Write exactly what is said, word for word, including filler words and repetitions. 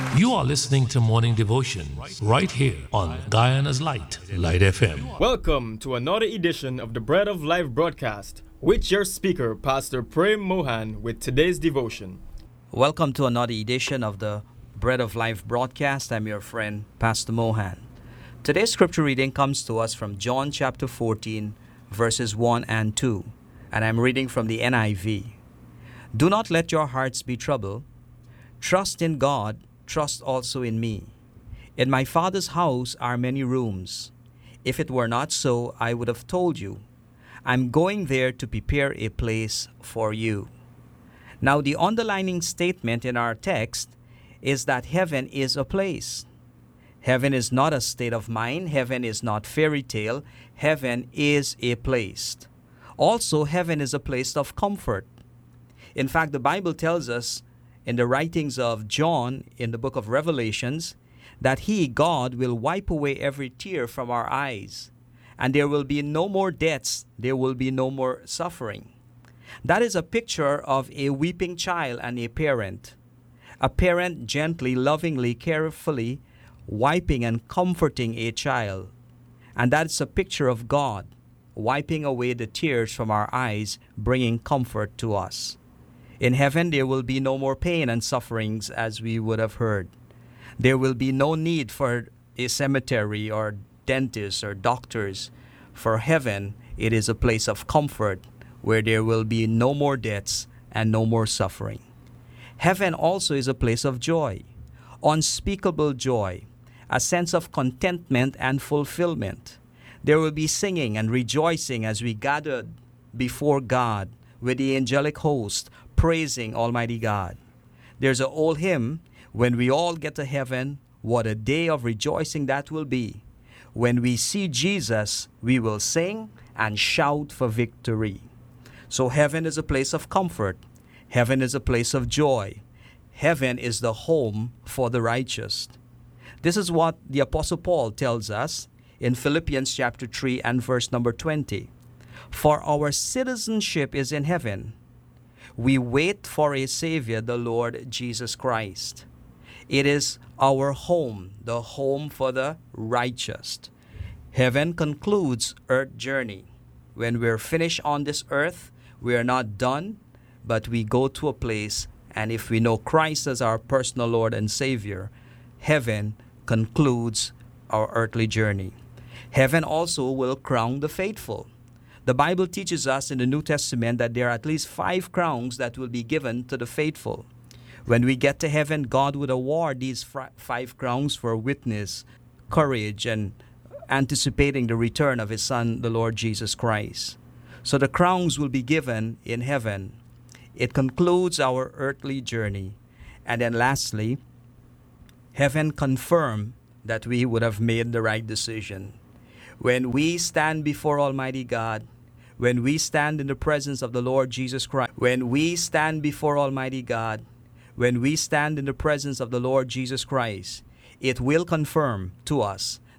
You are listening to Morning Devotions right here on Guyana's Light, Light F M. Welcome to another edition of the Bread of Life broadcast with your speaker, Pastor Prem Mohan, with today's devotion. Welcome to another edition of the Bread of Life broadcast. I'm your friend, Pastor Mohan. Today's scripture reading comes to us from John chapter fourteen, verses one and two, and I'm reading from the N I V. Do not let your hearts be troubled. Trust in God, trust also in me. In my Father's house are many rooms. If it were not so, I would have told you. I'm going there to prepare a place for you. Now, the underlining statement in our text is that heaven is a place. Heaven is not a state of mind. Heaven is not fairy tale. Heaven is a place. Also, heaven is a place of comfort. In fact, the Bible tells us in the writings of John in the book of Revelations that He, God, will wipe away every tear from our eyes, and there will be no more deaths, there will be no more suffering. That is a picture of a weeping child and a parent. A parent gently, lovingly, carefully wiping and comforting a child. And that's a picture of God wiping away the tears from our eyes, bringing comfort to us. In heaven, there will be no more pain and sufferings, as we would have heard. There will be no need for a cemetery or dentists or doctors. For heaven, it is a place of comfort where there will be no more deaths and no more suffering. Heaven also is a place of joy, unspeakable joy, a sense of contentment and fulfillment. There will be singing and rejoicing as we gather before God with the angelic host, praising Almighty God. There's an old hymn, when we all get to heaven, what a day of rejoicing that will be. When we see Jesus, we will sing and shout for victory. So heaven is a place of comfort. Heaven is a place of joy. Heaven is the home for the righteous. This is what the Apostle Paul tells us in Philippians chapter three and verse number twenty. For our citizenship is in heaven. We wait for a Savior, the Lord Jesus Christ. It is our home, the home for the righteous. Heaven concludes earth journey. When we're finished on this earth, we are not done, but we go to a place, and if we know Christ as our personal Lord and Savior, heaven concludes our earthly journey. Heaven also will crown the faithful. The Bible teaches us in the New Testament that there are at least five crowns that will be given to the faithful. When we get to heaven, God would award these five crowns for witness, courage, and anticipating the return of His Son, the Lord Jesus Christ. So the crowns will be given in heaven. It concludes our earthly journey. And then lastly, heaven confirms that we would have made the right decision. When we stand before Almighty God, when we stand in the presence of the Lord Jesus Christ, when we stand before Almighty God, when we stand in the presence of the Lord Jesus Christ, it will confirm to us